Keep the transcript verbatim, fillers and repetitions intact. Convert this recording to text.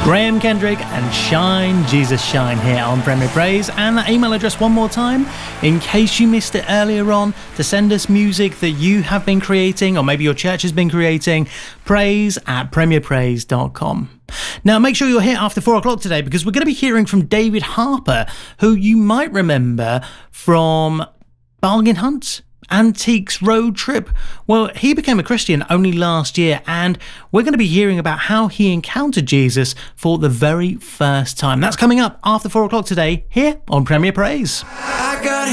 Graham Kendrick and Shine, Jesus Shine here on Premier Praise. And that email address one more time, in case you missed it earlier on, to send us music that you have been creating, or maybe your church has been creating, praise at premier praise dot com. Now, make sure you're here after four o'clock today, because we're going to be hearing from David Harper, who you might remember from Bargain Hunt, Antiques Road Trip. Well, he became a Christian only last year, and we're going to be hearing about how he encountered Jesus for the very first time. That's coming up after four o'clock today here on Premier Praise. I got